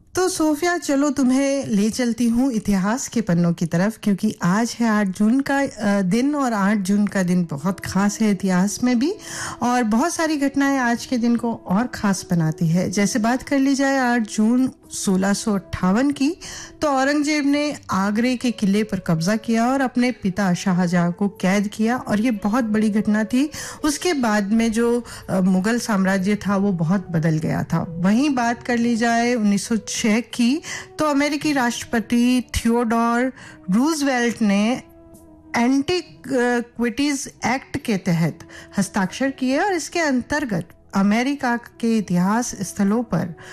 तो सोफिया, चलो तुम्हें ले चलती हूँ इतिहास के पन्नों की तरफ, क्योंकि आज है 8 जून का दिन, और 8 जून का दिन बहुत खास है इतिहास में भी। और बहुत सारी घटनाएं आज के दिन को और खास बनाती है। जैसे बात कर ली जाए 8 जून 1658 की, तो औरंगजेब ने आगरे के किले पर कब्जा किया और अपने पिता शाहजहां को कैद किया, और ये बहुत बड़ी घटना थी। उसके बाद में जो मुगल साम्राज्य था वो बहुत बदल गया था। वहीं बात कर ली जाए 1906 की, तो अमेरिकी राष्ट्रपति थियोडोर रूजवेल्ट ने एंटीक्विटीज एक्ट के तहत हस्ताक्षर किए, और इसके अंतर्गत अमेरिका के इतिहास स्थलों पर